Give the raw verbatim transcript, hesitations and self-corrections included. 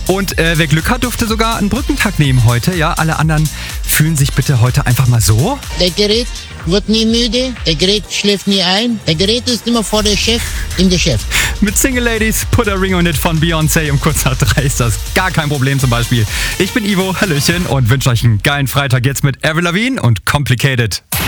Und äh, wer Glück hat, durfte sogar einen Brückentag nehmen heute. Ja, alle anderen fühlen sich bitte heute einfach mal so. Der Gerät wird nie müde, der Gerät schläft nie ein. Der Gerät ist immer vor der Chef im Geschäft. Mit Single Ladies, Put a Ring on It von Beyoncé um kurz nach drei ist das gar kein Problem zum Beispiel. Ich bin Ivo, Hallöchen und wünsche euch einen geilen Freitag jetzt mit Avril Lavigne und Complicated.